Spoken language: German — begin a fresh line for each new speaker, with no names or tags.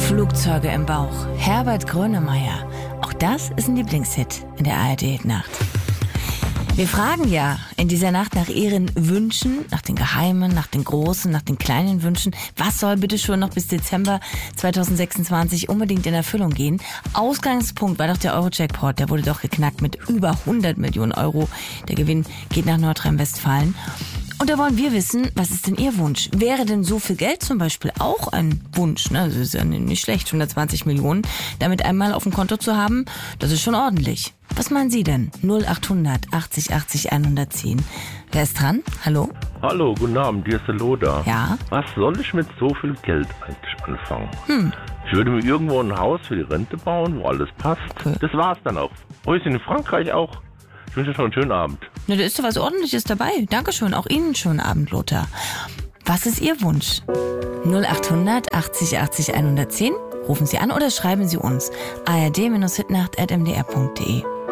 Flugzeuge im Bauch. Herbert Grönemeyer. Auch das ist ein Lieblingshit in der ARD-Nacht. Wir fragen ja in dieser Nacht nach Ihren Wünschen, nach den geheimen, nach den großen, nach den kleinen Wünschen. Was soll bitte schon noch bis Dezember 2026 unbedingt in Erfüllung gehen? Ausgangspunkt war doch der Euro-Jackpot. Der wurde doch geknackt mit über 100 Millionen Euro. Der Gewinn geht nach Nordrhein-Westfalen. Und da wollen wir wissen, was ist denn Ihr Wunsch? Wäre denn so viel Geld zum Beispiel auch ein Wunsch? Ne? Das ist ja nicht schlecht, 120 Millionen damit einmal auf dem Konto zu haben, das ist schon ordentlich. Was meinen Sie denn? 0800 80 80 110. Wer ist dran? Hallo?
Hallo, guten Abend, hier ist der Lothar.
Ja?
Was soll ich mit so viel Geld eigentlich anfangen? Ich würde mir irgendwo ein Haus für die Rente bauen, wo alles passt.
Okay.
Das war's dann auch. Häuschen in Frankreich auch. Ich wünsche euch noch einen schönen Abend.
Na, da ist doch was Ordentliches dabei. Dankeschön, auch Ihnen schönen Abend, Lothar. Was ist Ihr Wunsch? 0800 80 80 110. Rufen Sie an oder schreiben Sie uns. ard-hitnacht@mdr.de.